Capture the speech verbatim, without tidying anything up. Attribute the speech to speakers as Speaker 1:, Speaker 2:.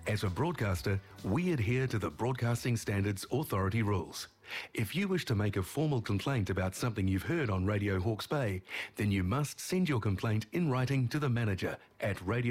Speaker 1: As a broadcaster, we adhere to the Broadcasting Standards Authority rules. If you wish to make a formal complaint about something you've heard on Radio Hawke's Bay, then you must send your complaint in writing to the manager at radio